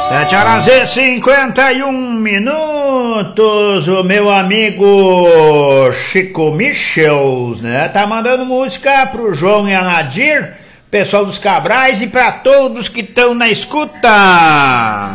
7h51, o meu amigo Chico Michel, né? Tá mandando música pro João e a Nadir, pessoal dos Cabrais e pra todos que estão na escuta.